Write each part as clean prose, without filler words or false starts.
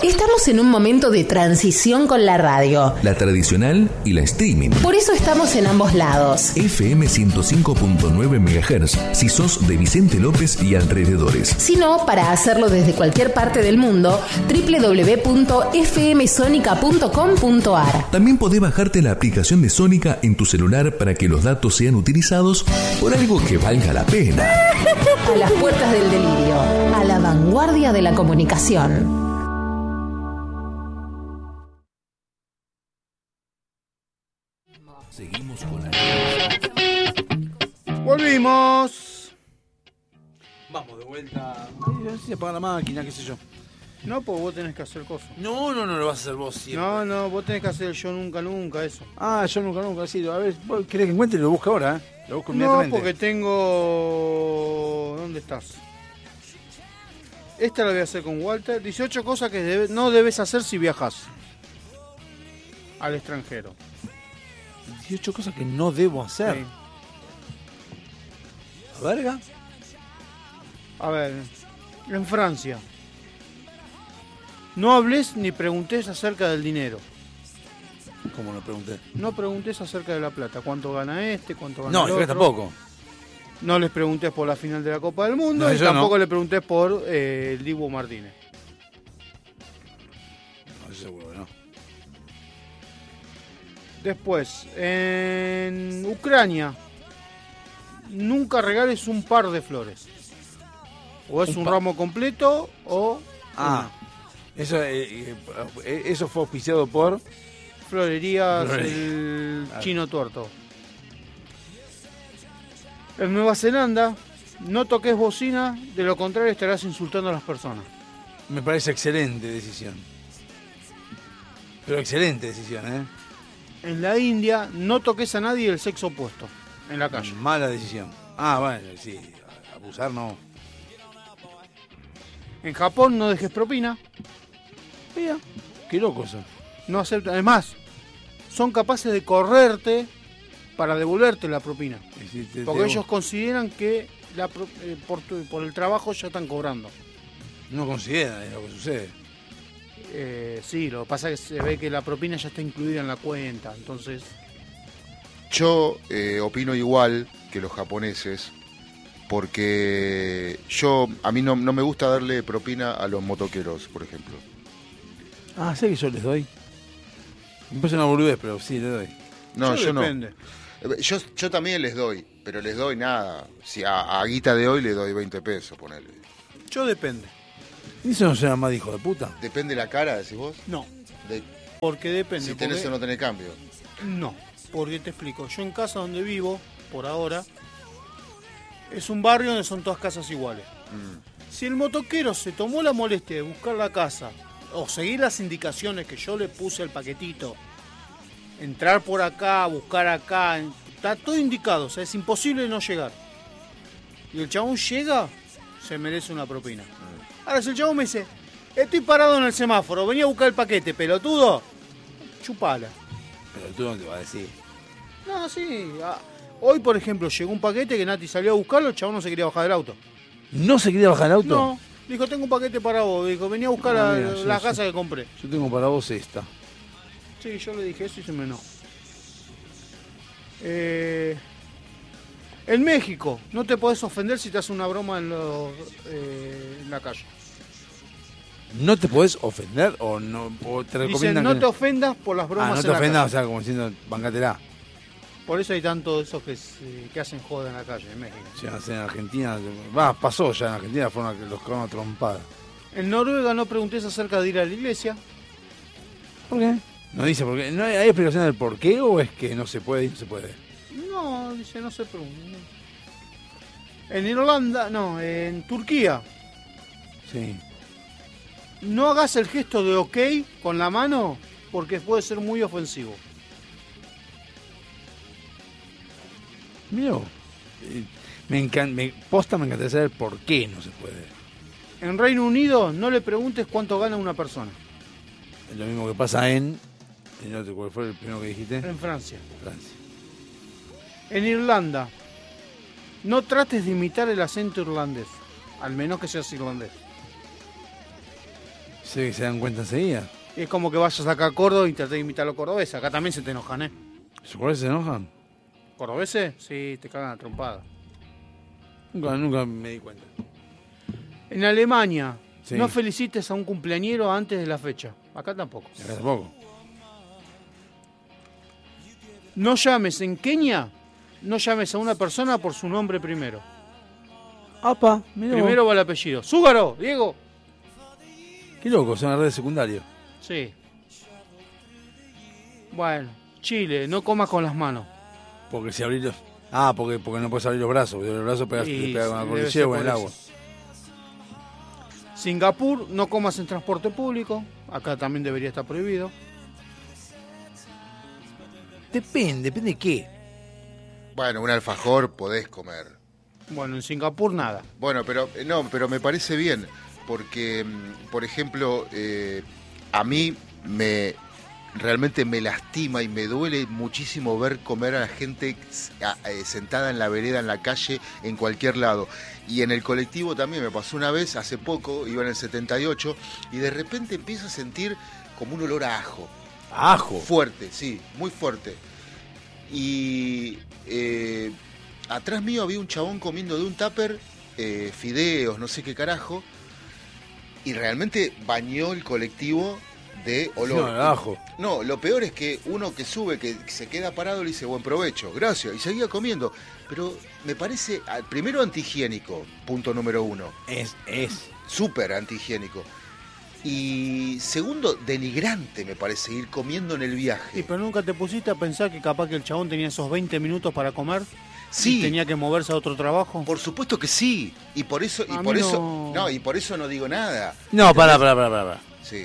Estamos en un momento de transición con la radio. La tradicional y la streaming. Por eso estamos en ambos lados. FM 105.9 MHz, si sos de Vicente López y alrededores. Si no, para hacerlo desde cualquier parte del mundo, www.fmsonica.com.ar. También podés bajarte la aplicación de Sónica en tu celular para que los datos sean utilizados por algo que valga la pena. A las puertas del delirio, a la vanguardia de la comunicación. Seguimos con la... Volvimos. Vamos de vuelta. No sé si apaga la máquina, qué sé yo. No, porque vos tenés que hacer cosas. No, lo vas a hacer vos siempre. No, vos tenés que hacer el yo nunca, eso. Ah, yo nunca, sí. A ver, ¿vos querés que encuentre? Lo busco ahora, ¿eh? Lo busco No, inmediatamente. porque tengo... ¿Dónde estás? Esta la voy a hacer con Walter. 18 cosas que no debes hacer si viajas al extranjero. 18 cosas que no debo hacer. Sí. ¿La verga? A ver, en Francia. No hables ni preguntes acerca del dinero. ¿Cómo lo pregunté? No preguntes acerca de la plata. ¿Cuánto gana este? ¿Cuánto gana No, el yo otro? tampoco. No les preguntes por la final de la Copa del Mundo. No, y yo tampoco no. le preguntes por el Dibu Martínez. No, seguro que no. Después, en Ucrania, nunca regales un par de flores. O es un ramo completo o... Ah, eso fue auspiciado por... Florerías el Chino Tuerto. En Nueva Zelanda, no toques bocina, de lo contrario estarás insultando a las personas. Me parece excelente decisión. Pero excelente decisión, ¿eh? En la India, no toques a nadie del sexo opuesto en la calle. Mala decisión. Ah, bueno, sí. Abusar no. En Japón, no dejes propina. Mira, qué loco eso. No aceptan. Además, son capaces de correrte para devolverte la propina. Porque ellos consideran que por el trabajo ya están cobrando. No considera, es lo que sucede. Sí, lo que pasa es que se ve que la propina ya está incluida en la cuenta, entonces... Yo opino igual que los japoneses, porque a mí no me gusta darle propina a los motoqueros, por ejemplo. Ah, sé que yo les doy. Me parece una boludez, pero sí, les doy. No, yo no. Depende. Yo también les doy, pero les doy nada. Si a guita de hoy le doy 20 pesos, ponele. Yo depende. ¿Y eso no será más de hijo de puta? ¿Depende la cara, decís vos? No, De, porque depende. si tenés porque... o no tenés cambio. No, porque te explico. Yo en casa donde vivo, por ahora, es un barrio donde son todas casas iguales. Si el motoquero se tomó la molestia de buscar la casa o seguir las indicaciones que yo le puse al paquetito, entrar por acá, buscar acá, está todo indicado, o sea, es imposible no llegar. Y el chabón llega, se merece una propina. Ahora, si el chabón me dice, estoy parado en el semáforo, venía a buscar el paquete, pelotudo, chupala. Pero tú no te vas a decir. No, sí. Hoy, por ejemplo, llegó un paquete que Nati salió a buscarlo, el chabón no se quería bajar del auto. ¿No se quería bajar el auto? No, dijo, tengo un paquete para vos. Dijo, venía a buscar Mira, la sí. casa que compré. Yo tengo para vos esta. Sí, yo le dije eso y se me enojó. En México, no te podés ofender si te hace una broma en la calle. ¿No te podés ofender o no? O te Dicen, recomiendan no que... te ofendas por las bromas no te en la ofendas, o calle. sea, como diciendo, bancátela. Por eso hay tantos esos que hacen joda en la calle, en México. Sí, en Argentina, pasó ya en Argentina, fueron los que van a trompada. En Noruega no preguntes acerca de ir a la iglesia. ¿Por qué? No dice por qué. ¿No hay explicación del por qué o es que no se puede y no se puede? No, dice, no se pregunta. En Irlanda, no, en Turquía, Sí. no hagas el gesto de ok con la mano porque puede ser muy ofensivo. Mira, me encantaría saber por qué no se puede. En Reino Unido, no le preguntes cuánto gana una persona. Es lo mismo que pasa en ¿cuál fue el primero que dijiste? En Francia. Francia. En Irlanda, no trates de imitar el acento irlandés, al menos que seas irlandés. Sí, se dan cuenta enseguida. Es como que vayas acá a Córdoba y tratés de imitar a los cordobeses. Acá también se te enojan, ¿eh? ¿Los cordobeses se enojan? ¿Cordobeses? Sí, te cagan a trompada. Nunca me di cuenta. En Alemania, Sí. no felicites a un cumpleañero antes de la fecha. Acá tampoco. Acá tampoco. No llames en Kenia, no llames a una persona por su nombre primero. Apa, mirá vos. Primero va el apellido. ¡Zúgaro! Diego. Qué loco, son las redes secundarias. Sí. Bueno, Chile, no comas con las manos. Porque si abrís los... Ah, porque no puedes abrir los brazos. Porque los brazos te Y pegas con la debe cordillera ser o en el por agua. eso. Singapur, no comas en transporte público. Acá también debería estar prohibido. Depende de qué. Bueno, un alfajor podés comer. Bueno, en Singapur nada. Bueno, pero no, pero me parece bien, porque, por ejemplo, a mí realmente me lastima y me duele muchísimo ver comer a la gente sentada en la vereda, en la calle, en cualquier lado. Y en el colectivo también me pasó una vez, hace poco, iba en el 78, y de repente empiezo a sentir como un olor a ajo. ¿Ajo? Fuerte, sí, muy fuerte. Y atrás mío había un chabón comiendo de un tupper fideos, no sé qué carajo, y realmente bañó el colectivo de olor. No, ajo. No, lo peor es que uno que sube, que se queda parado, le dice buen provecho, gracias, y seguía comiendo. Pero me parece, primero antihigiénico, punto número 1. Es. Súper antihigiénico. Y segundo, denigrante me parece ir comiendo en el viaje. Sí, pero nunca te pusiste a pensar que capaz que el chabón tenía esos 20 minutos para comer. Sí. Y tenía que moverse a otro trabajo. Por supuesto que sí. Y por eso, A mí y por eso no digo nada. No, pará. Sí.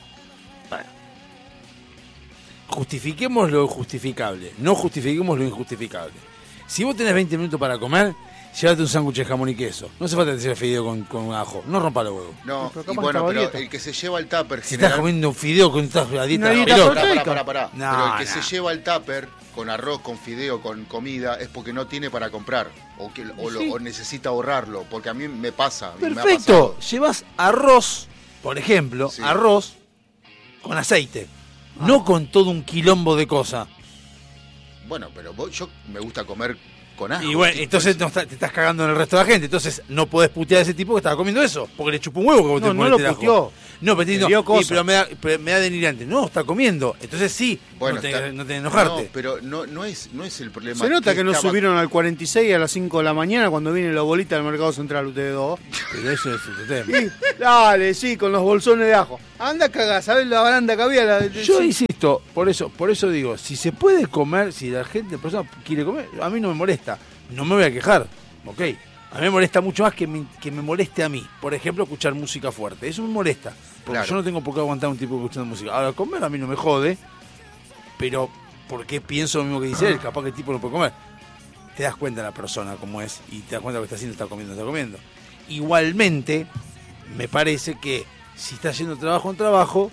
Justifiquemos lo justificable, no justifiquemos lo injustificable. Si vos tenés 20 minutos para comer, llévate un sándwich de jamón y queso. No hace falta que sea fideo con ajo. No rompa los huevos. No, Pero y capaz bueno, estaba pero dieta. el que se lleva el tupper Si estás comiendo un fideo con esta dieta, Una dieta pelota. proteica. Pará. No, Pero el que no. se lleva el tupper con arroz, con fideo, con comida, es porque no tiene para comprar. O necesita ahorrarlo. Porque a mí me pasa. Me ha Perfecto. pasado. Llevas arroz, por ejemplo, Sí. arroz con aceite. No con todo un quilombo de cosas. Bueno, pero yo me gusta comer con ajo. Y bueno, entonces te estás cagando en el resto de la gente. Entonces no podés putear a ese tipo que estaba comiendo eso. Porque le chupó un huevo que vos No, te no ponete lo el ajo. puteó. No, pero, Le no, dio sí, cosa. pero me da denigrante. No, está comiendo. Entonces sí, Bueno, no tenés que No, enojarte. pero no es el problema. Se nota que no estaba- subieron al 46 a las 5 de la mañana cuando viene la bolita del Mercado Central, ustedes dos. Pero eso es otro tema. Y, dale, sí, con los bolsones de ajo. Anda a cagar, ¿sabes la baranda que había? Yo insisto, por eso digo, si se puede comer, si la persona quiere comer, a mí no me molesta. No me voy a quejar, ok. A mí me molesta mucho más que me moleste a mí. Por ejemplo, escuchar música fuerte. Eso me molesta. Porque Claro. yo no tengo por qué aguantar un tipo escuchando música. Ahora, comer a mí no me jode. Pero, ¿por qué pienso lo mismo que dice él? Capaz que el tipo no puede comer. Te das cuenta de la persona cómo es. Y te das cuenta de lo que está haciendo, está comiendo. Igualmente, me parece que si estás haciendo trabajo en trabajo,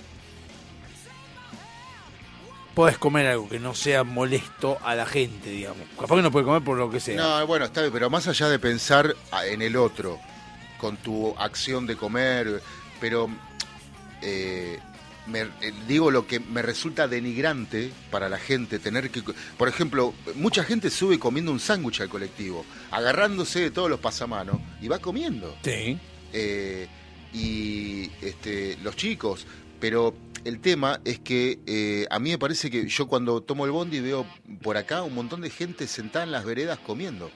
podés comer algo que no sea molesto a la gente, digamos. Capaz que no puede comer por lo que sea. No, bueno, está bien, pero más allá de pensar en el otro, con tu acción de comer, pero digo lo que me resulta denigrante para la gente tener que... Por ejemplo, mucha gente sube comiendo un sándwich al colectivo, agarrándose de todos los pasamanos y va comiendo. Sí. Y los chicos, pero el tema es que a mí me parece que yo cuando tomo el bondi veo por acá un montón de gente sentada en las veredas comiendo.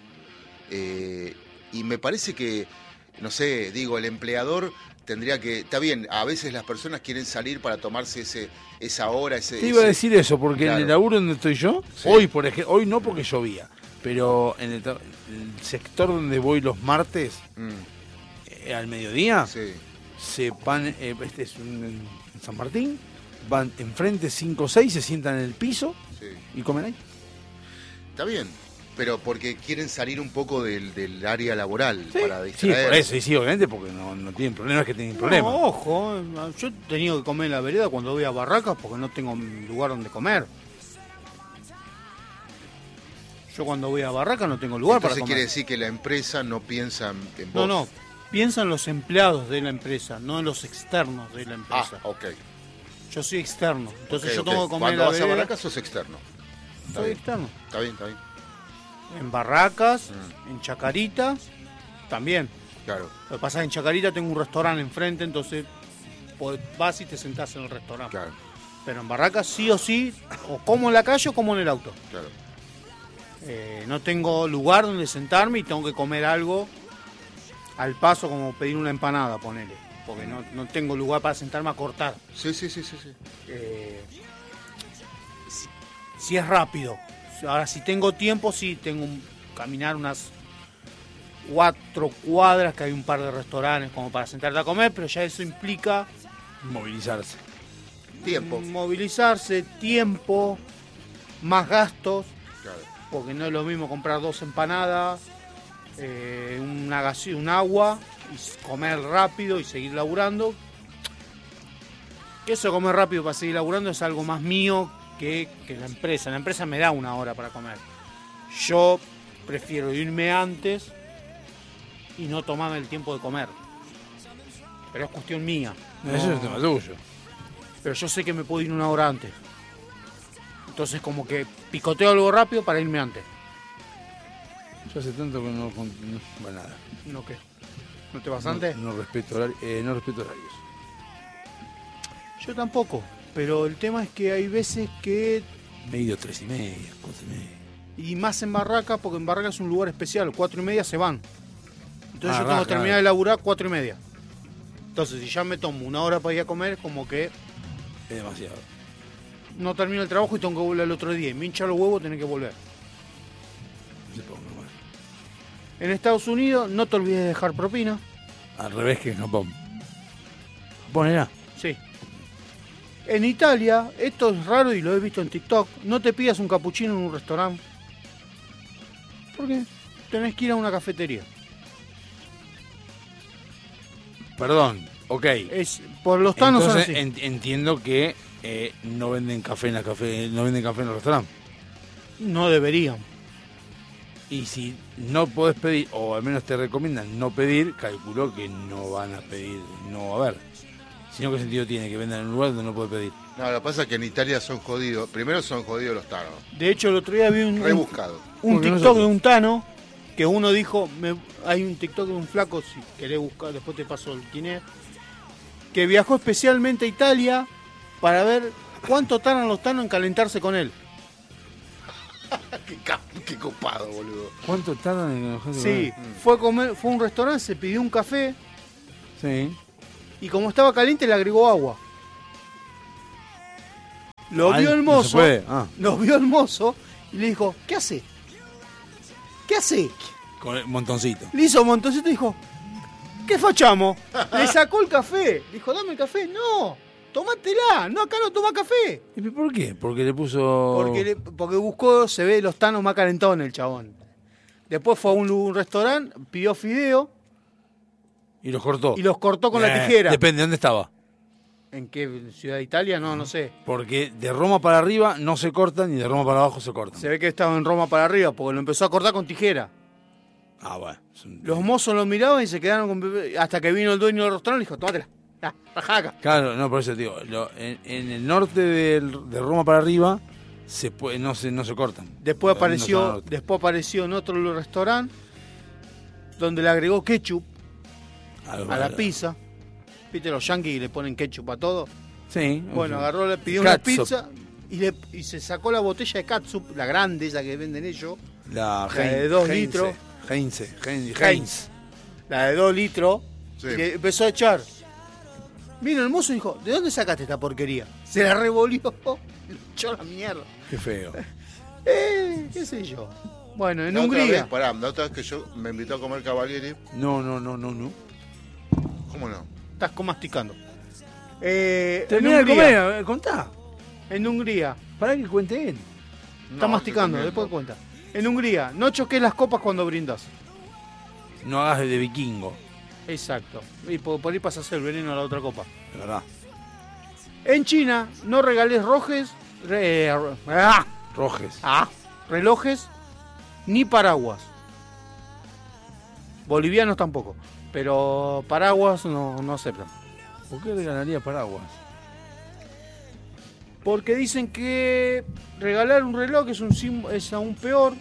Y me parece que, no sé, digo, el empleador tendría que... Está bien, a veces las personas quieren salir para tomarse esa hora, Te iba a decir eso, porque Claro. en el laburo donde estoy yo, Sí. hoy por ejemplo, hoy no porque llovía, pero en el sector donde voy los martes, al mediodía, Sí. se van, este es en San Martín, van enfrente 5 o 6, se sientan en el piso Sí. y comen ahí. Está bien, pero porque quieren salir un poco del área laboral para Sí, distraer. por eso, y sí, obviamente, porque no tienen problema, no es que tienen problema. No, ojo, yo he tenido que comer en la vereda cuando voy a Barracas porque no tengo lugar donde comer. Yo cuando voy a Barracas no tengo lugar para Entonces comer. quiere decir que la empresa no piensa en vos. No, piensa en los empleados de la empresa, no en los externos de la empresa. Ok. Yo soy externo, entonces Ok, yo ok. tengo que comer Cuando la vas a vereda. Barracas sos externo. Soy externo. Está bien, está bien. En Barracas, en Chacarita, también. Claro. Lo que pasa es que en Chacarita tengo un restaurante enfrente, entonces vas y te sentás en el restaurante. Claro, Pero en Barracas sí o sí, o como en la calle o como en el auto. claro. No tengo lugar donde sentarme y tengo que comer algo al paso, como pedir una empanada, ponele. Porque no tengo lugar para sentarme a cortar. Sí. Si es rápido. Ahora, si tengo tiempo, sí, tengo caminar unas 4 cuadras, que hay un par de restaurantes como para sentarte a comer, pero ya eso implica Movilizarse. Tiempo. movilizarse, tiempo, más gastos, Claro. porque no es lo mismo comprar 2 empanadas, un agua, y comer rápido y seguir laburando. Que eso de comer rápido para seguir laburando es algo más mío que la empresa. La empresa me da 1 hora para comer. Yo prefiero irme antes y no tomarme el tiempo de comer. Pero es cuestión mía. Eso es un tema tuyo. Pero yo sé que me puedo ir 1 hora antes. Entonces como que picoteo algo rápido para irme antes. Yo hace tanto que no bueno, nada. ¿No qué? ¿No te vas antes? No respeto no respeto horarios. Yo tampoco. Pero el tema es que hay veces que... Me he ido 3:30, 4:30. Y más en Barraca, porque en Barraca es un lugar especial. 4:30 se van. Entonces yo tengo que claro. terminar de laburar 4:30. Entonces si ya me tomo 1 hora para ir a comer, como que Es demasiado. no termino el trabajo y tengo que volver el otro día. Y me hincha los huevos tener que volver. Se ponga mal. En Estados Unidos no te olvides de dejar propina. Al revés que en Japón. ¿Japón era? Sí. En Italia, esto es raro y lo he visto en TikTok, no te pidas un capuchino en un restaurante. ¿Por qué? Tenés que ir a una cafetería. Perdón, ok. Por los tanos son Entonces así. entiendo que no venden café en no venden café en los restaurantes. No deberían. Y si no podés pedir, o al menos te recomiendan no pedir, calculo que no van a pedir, no va a haber. Sino qué sentido tiene que vendan en un lugar donde no podés pedir. No, lo que pasa es que en Italia son jodidos. Primero son jodidos los tanos. De hecho, el otro día vi un Rebuscados. Porque TikTok nosotros- de un tano que uno dijo, hay un TikTok de un flaco, si querés buscar, después te paso quién es, que viajó especialmente a Italia para ver cuánto tardan los tanos en calentarse con él. Qué copado, boludo. ¿Cuánto tardan en enojarse con Sí, él? fue a un restaurante, se pidió un café Sí. y como estaba caliente le agregó agua. Lo Ay, vio el no se mozo, puede. Ah. lo vio el mozo y le dijo, ¿qué hace? ¿Qué hace? Con el montoncito. Le hizo un montoncito y dijo, ¿qué fachamos? Le sacó el café. Dijo, dame el café. No, tomátela. No, acá no toma café. ¿Y por qué? Porque le puso... Porque buscó, se ve los tanos más calentones el chabón. Después fue a un restaurante, pidió fideo Y los cortó. y los cortó con la tijera. Depende, ¿dónde estaba? ¿En qué ciudad de Italia? No sé. Porque de Roma para arriba no se cortan y de Roma para abajo se cortan. Se ve que estaba en Roma para arriba porque lo empezó a cortar con tijera. Ah, bueno. Los mozos lo miraban y se quedaron con... Hasta que vino el dueño del restaurante y dijo, tómatela. Rajá acá. Claro, no, por eso te digo, en el norte de Roma para arriba no se cortan. Después No son apareció, norte. en otro restaurante donde le agregó ketchup Algo a la raro. pizza. ¿Viste los yankees le ponen ketchup a todo? Sí. Bueno, ok. agarró, le pidió una Catsup. pizza y se sacó la botella de catsup, la grande, esa que venden ellos, La de 2 litros. Heinz. la de 2 litros, Sí. y le empezó a echar. Vino el mozo y dijo, ¿de dónde sacaste esta porquería? Se la revolvió, le echó la mierda. Qué feo. Qué sé yo. Bueno, en La otra Hungría. vez, pará, la otra vez que yo me invitó a comer Cavalieri. No. ¿Cómo no? Estás masticando. En Termina de Hungría. comer, contá. En Hungría. Para que cuente él. Está No, masticando, estoy después comiendo. cuenta. En Hungría, no choques las copas cuando brindas. No hagas de vikingo, Exacto. Y por ahí pasas el veneno a la otra copa. de verdad. En China, no regales Rojes. relojes ni paraguas. Bolivianos tampoco. Pero paraguas no aceptan. ¿Por qué regalaría paraguas? Porque dicen que regalar un reloj es aún peor.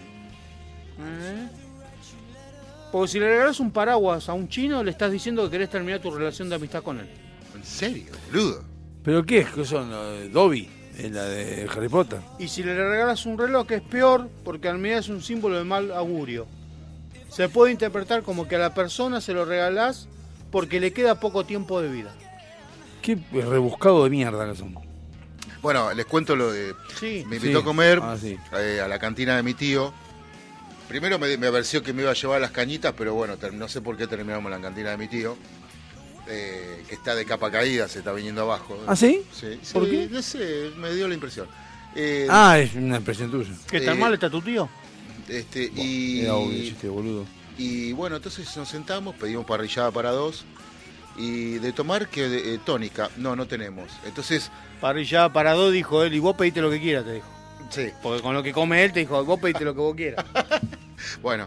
Porque si le regalas un paraguas a un chino, le estás diciendo que querés terminar tu relación de amistad con él. ¿En serio, boludo? ¿Pero qué es? ¿Qué son? ¿Dobby? ¿En la de Harry Potter? Y si le regalas un reloj es peor, porque al menos es un símbolo de mal augurio. Se puede interpretar como que a la persona se lo regalás porque le queda poco tiempo de vida. Qué rebuscado de mierda que son. Bueno, les cuento lo de... Sí. Me invitó a comer sí. a la cantina de mi tío. Primero me pareció que me iba a llevar las cañitas, pero bueno, no sé por qué terminamos en la cantina de mi tío. Que está de capa caída, se está viniendo abajo. ¿Ah, sí? Sí. ¿Por qué? No sé, me dio la impresión. Es una impresión tuya. ¿Qué tan mal está tu tío? Era obvio, chiste, boludo. Y bueno, entonces nos sentamos, pedimos parrillada para 2. Y de tomar, que tónica. No tenemos. Entonces... Parrillada para 2, dijo él, y vos pediste lo que quieras, te dijo. Sí. Porque con lo que come él te dijo, vos pediste lo que vos quieras. Bueno,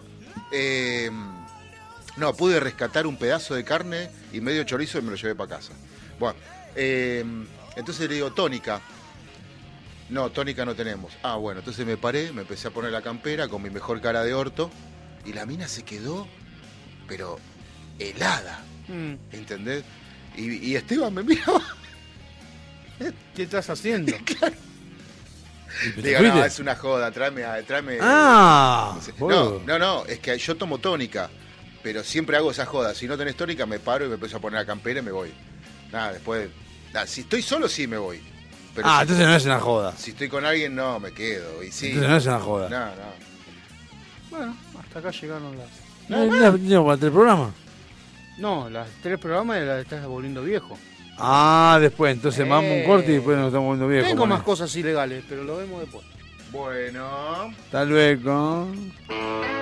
no, pude rescatar un pedazo de carne y medio chorizo y me lo llevé para casa. Bueno, entonces le digo, tónica. No, tónica no tenemos. Ah, bueno, entonces me paré, me empecé a poner la campera con mi mejor cara de orto y la mina se quedó, pero helada, ¿entendés? Y Esteban me miraba. ¿Qué estás haciendo? Claro. Digo, no, es una joda, tráeme. Ah, no, es que yo tomo tónica, pero siempre hago esa joda. Si no tenés tónica, me paro y me empiezo a poner la campera y me voy. Nada, después. Si estoy solo, sí me voy. Pero entonces no es una joda. Si estoy con alguien, no, me quedo. Y sí. Entonces no es una joda. No. Bueno, hasta acá llegaron las... ¿No para el programa? No, las 3 programas las estás volviendo viejo. Después, entonces vamos un corte y después nos estamos volviendo viejos. Tengo más cosas ilegales, pero lo vemos después. Bueno. Hasta luego.